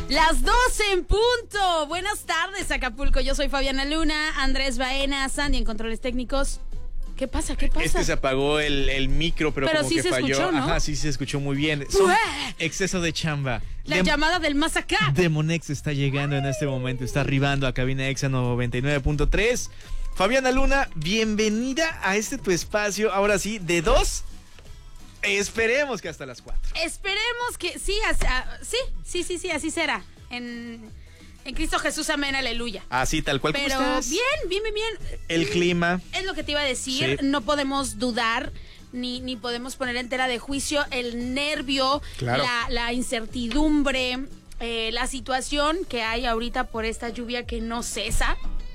Las 12 en punto. Buenas tardes, Acapulco. Yo soy Fabiana Luna, Andrés Baena, Sandy en controles técnicos. ¿Qué pasa? ¿Qué pasa? Es que se apagó el micro, pero como sí que se falló. Escuchó, ¿no? Ajá, sí se escuchó muy bien. Exceso de chamba. La llamada del más acá. Demonex está llegando en este momento, está arribando a Cabina Exa 99.3. Fabiana Luna, bienvenida a este tu espacio, ahora sí, de 2. Esperemos que hasta las 4. Esperemos que sí, sí, así será. En Cristo Jesús, amén, aleluya. Así, tal cual. Pero ¿cómo estás? bien. El clima. Es lo que te iba a decir, sí. No podemos dudar ni podemos poner en tela de juicio el nervio, claro. la incertidumbre, la situación que hay ahorita por esta lluvia que no cesa.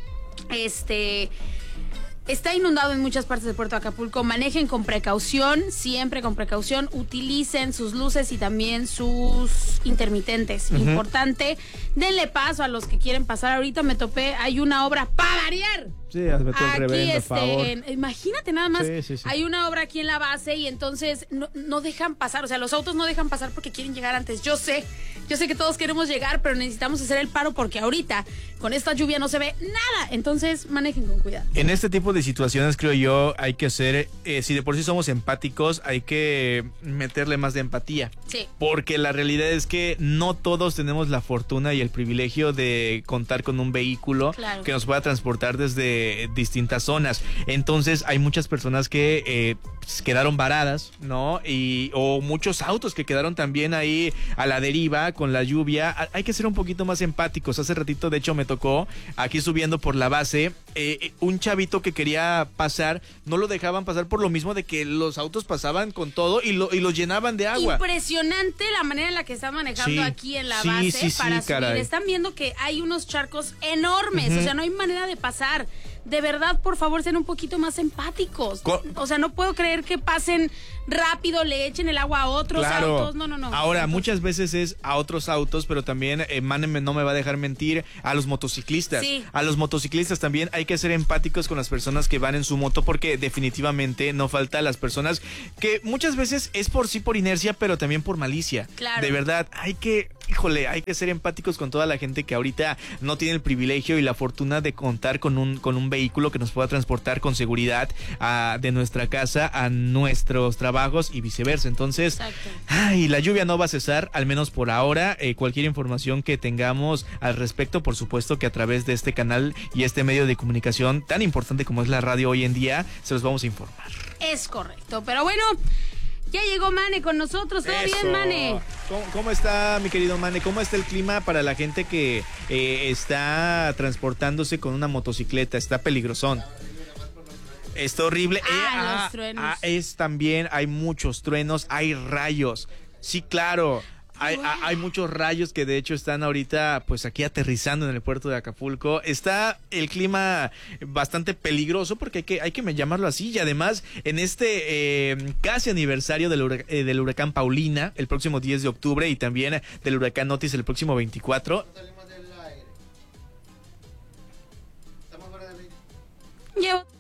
Está inundado en muchas partes de Puerto Acapulco. Manejen con precaución, siempre con precaución. Utilicen sus luces y también sus intermitentes. Importante. Denle paso a los que quieren pasar. Ahorita me topé, hay una obra para variar. Sí, hazme todo el reverendo favor. Imagínate nada más, sí. Hay una obra aquí en la base y entonces no dejan pasar, o sea, los autos no dejan pasar porque quieren llegar antes. Yo sé que todos queremos llegar, pero necesitamos hacer el paro porque ahorita con esta lluvia no se ve nada, entonces manejen con cuidado. En este tipo de situaciones, creo yo, hay que hacer, si de por sí somos empáticos, hay que meterle más de empatía. Sí. Porque la realidad es que no todos tenemos la fortuna y el privilegio de contar con un vehículo que nos pueda transportar desde distintas zonas. Entonces hay muchas personas que quedaron varadas, ¿no? O muchos autos que quedaron también ahí a la deriva con la lluvia. Hay que ser un poquito más empáticos. Hace ratito, de hecho, me tocó aquí subiendo por la base, un chavito que quería pasar, no lo dejaban pasar por lo mismo de que los autos pasaban con todo y los llenaban de agua. Impresionante la manera en la que están manejando aquí en la base para subir. Caray. Están viendo que hay unos charcos enormes, o sea, no hay manera de pasar. De verdad, por favor, sean un poquito más empáticos. O sea, no puedo creer que pasen rápido, le echen el agua a otros autos. No. Ahora, muchas veces es a otros autos, pero también, Máneme no me va a dejar mentir, a los motociclistas. Sí. A los motociclistas también hay que ser empáticos con las personas que van en su moto, porque definitivamente no falta las personas que muchas veces es por inercia, pero también por malicia. Claro. De verdad, hay que ser empáticos con toda la gente que ahorita no tiene el privilegio y la fortuna de contar con un vehículo que nos pueda transportar con seguridad de nuestra casa a nuestros trabajos y viceversa. Entonces, la lluvia no va a cesar, al menos por ahora. Cualquier información que tengamos al respecto, por supuesto que a través de este canal y este medio de comunicación tan importante como es la radio hoy en día, se los vamos a informar. Es correcto, pero bueno, ya llegó Mane con nosotros. ¿Todo bien, Mane? ¿Cómo está, mi querido Mane? ¿Cómo está el clima para la gente que está transportándose con una motocicleta? Está peligrosón. Está horrible. Los truenos. También hay muchos truenos, hay rayos. Sí, claro. Hay muchos rayos que de hecho están ahorita pues aquí aterrizando en el puerto de Acapulco. Está el clima bastante peligroso porque hay que llamarlo así. Y además en este casi aniversario del huracán Paulina el próximo 10 de octubre y también del huracán Otis el próximo 24. Salimos del aire. Estamos fuera del aire. Llevo